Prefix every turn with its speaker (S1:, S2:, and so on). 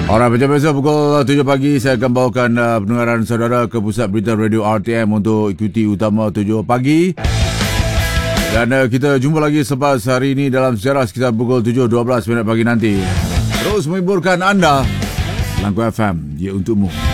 S1: Alright, macam biasa pukul 7 pagi saya akan bawakan pendengaran saudara ke pusat berita radio RTM untuk ikuti utama 7 pagi. Dan kita jumpa lagi selepas hari ini dalam sejarah sekitar pukul 7.12 pagi nanti. Terus menghiburkan anda. Langkah FM, dia untukmu.